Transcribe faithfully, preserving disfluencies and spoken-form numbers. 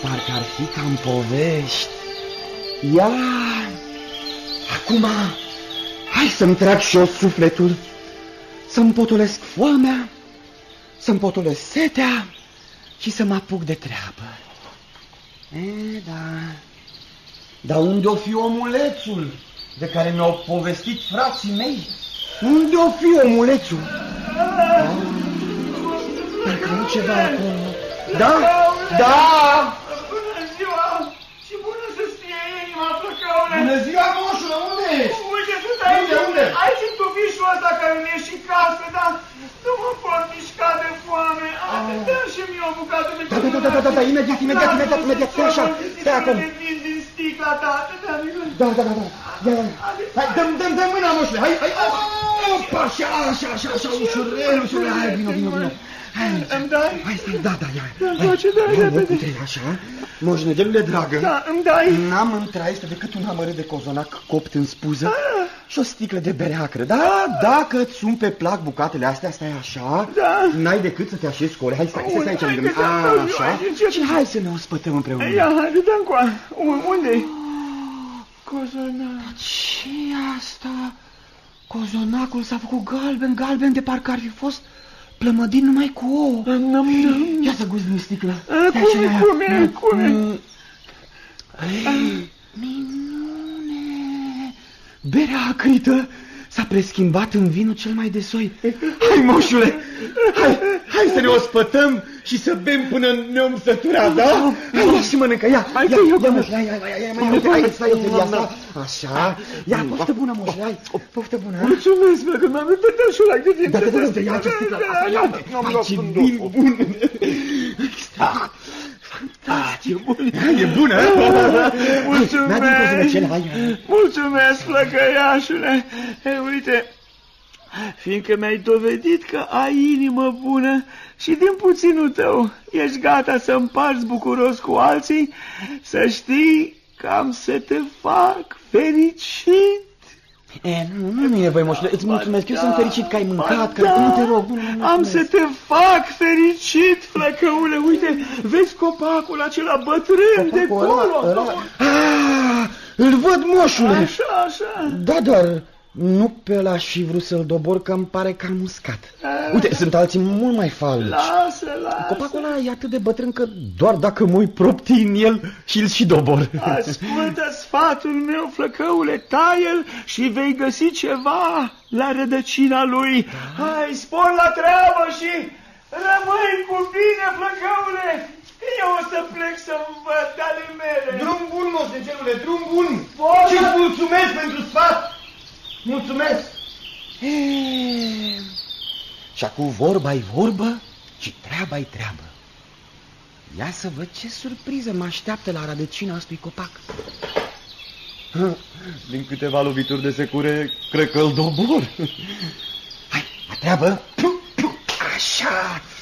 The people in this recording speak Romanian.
parcă ar fi ca în povești. Ia, acum, hai să-mi trag și eu sufletul, să-mi potolesc foamea, să-mi potolesc setea și să mă apuc de treabă. E, da. Dar unde o fi omulețul de care mi-au povestit frații mei? Unde o fi omulețul? Da. Parcă nu ceva acolo. Da? Da! Bună ziua! Și bună să-ți fie inima, Flăcăule! Bună ziua, moșule, unde ești? Uite, sunt aici, unde, unde? aici în tufișul ăsta care mi-e și casă, dar nu mă pot mișca de foame. Dă-mi și mie o bucată de Da, da, da, da, da, da, imediat, imediat, imediat, imediat, stai așa, stai acum. din sticla ta, da, da, da, da, ia, ia, hai, dăm, dăm, dăm mâna, moșule, hai, hai, opa, așa, așa, așa, așa, ușurel, ușurel, hai, vino, vino, vino. Îmi dai? Hai, stai, da, da, ia. Îmi face, da, ia, da, da. Așa, moșnegelule dragă. Da, îmi dai. N-am în traistă decât un amărât de cozonac copt în spuză și o sticlă de bere acră. Da, dacă îți sun pe plac bucatele astea, stai așa, da. N-ai decât să te așezi cu ole. Hai, stai, stai, stai aici lângă mine. Așa, și hai să ne ospătăm împreună. Ia, haide, dă încoa. Unde-i? Cozonac. Ce-i asta? Cozonacul s-a făcut galben, galben, de parcă ar fi fost plămădin numai cu ouă. Ia să guzi din sticlă. Cum e, cum e, cum e? Minune! Berea acrită s-a preschimbat în vinul cel mai de soi. Hai, moșule, hai, hai să ne ospătăm și să bem până ne-om sătura, da? Hai, și mănâncă, ia, ia, ia, ia, moșule, ia, ia, ia, ia, ia, hai, stai, ia, stai, așa, ia, poftă bună, moșule, hai, poftă bună. Mulțumesc, mă, că m-am uitat șurac de din. Da, da, da, ia ce sticlă, asta, ia, hai, ce vin bun. Fantastic, e bună, mulțumesc, mulțumesc, flăcăiașule. Ei, uite, fiindcă mi-ai dovedit că ai inimă bună și din puținul tău ești gata să împarți bucuros cu alții, să știi că am să te fac fericit. E, nu, nu, nu e nevoie, moșule, îți mulțumesc, eu sunt fericit că ai mâncat, că nu te rog, nu, nu, am să te fac fericit, Flăcăule, uite, vezi copacul acela bătrân de acolo? Ah, îl văd, moșule. Așa, așa. Da, dar nu pe ăla și vrut să-l dobor, că îmi pare cam muscat. Uite, sunt alții mult mai falnici. Lasă, lasă. Copacul ăla e atât de bătrân că doar dacă mă uit propti în el și-l și dobor. Ascultă sfatul meu, Flăcăule, taie-l și vei găsi ceva la rădăcina lui. Da. Hai, spor la treabă și rămâi cu bine, Flăcăule. Eu o să plec să-mi văd ale mele. Drum bun, moșnegelule, drum bun. Și-ți mulțumesc pentru sfat. Mulțumesc! Eee... Și acum vorba-i vorbă și treaba-i treabă. Ia să văd ce surpriză mă așteaptă la rădăcina acestui copac. Din câteva lovituri de secure, cred că îl dobor. Hai, la treabă! Așa!